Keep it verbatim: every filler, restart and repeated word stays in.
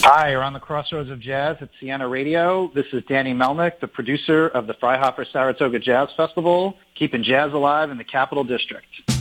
Hi, you're on the crossroads of jazz at Sienna Radio. This is Danny Melnick, the producer of the Freihopper Saratoga Jazz Festival, keeping jazz alive in the Capital District.